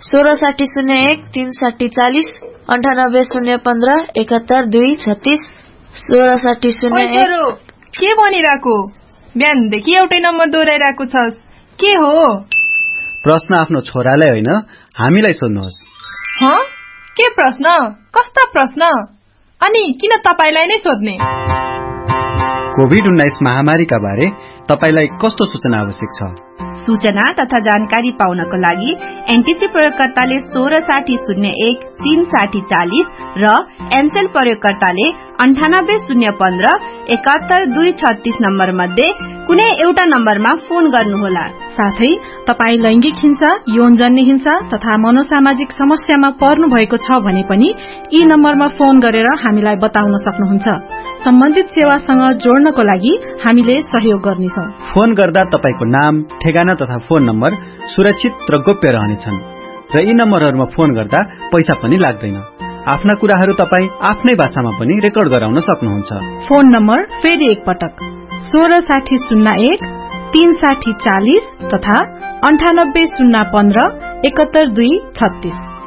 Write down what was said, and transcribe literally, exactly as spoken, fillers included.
सोह्र साठी शून्य एक तीन साठी चालीस अन्ठानब्बे शून्य पन्ध्र एकहत्तर दुई छत्तीस सोह्र साठी शून्य एक। के भनिरहेको? बिहानदेखि एउटै नम्बर दोहोऱ्याइरहेको छस्, के हो? प्रश्न आफ्नो छोरालाई होइन हामीलाई सोध्नुहोस्। ह? के प्रश्न? कस्ता प्रश्न? अनि किन तपाईलाई नै सोध्ने? कोभिड उन्नाइस महामारीका बारे तपाईलाई कस्तो सूचना आवश्यक छ? सूचना तथा जानकारी पाउनको लागि एनटिसी प्रयोगकर्ताले सोह्र साठी शून्य एक तीन साठी चालीस र एनसेल प्रयोगकर्ताले अन्ठानब्बे शून्य पन्ध्र एकहत्तर दुई छत्तीस नम्बर मध्ये कुनै एउटा नम्बरमा फोन गर्नुहोला। साथै तपाई लैंगिक हिंसा, यौनजन्य हिंसा तथा मनोसामाजिक समस्यामा पर्नु भएको छ भने पनि यी नम्बरमा फोन गरेर हामीलाई बताउन सक्नुहुन्छ। सम्बन्धित सेवासँग जोड्नको लागि हामीले सहयोग गर्नेछौं। फोन गर्दा तपाईको नाम, ठेगाना तथा फोन नम्बर सुरक्षित र गोप्य रहनेछन् र यी नम्बरहरुमा फोन गर्दा पैसा पनि लाग्दैन। आफ्ना कुराहरु तपाई आफ्नै भाषामा पनि रेकर्ड गराउन सक्नुहुन्छ। फोन नम्बर फेरि एक पटक सोह्र साठी शून्य एक तीन साठी चालीस तथा अन्ठानब्बे शून्य पन्ध्र एकहत्तर दुई छत्तीस।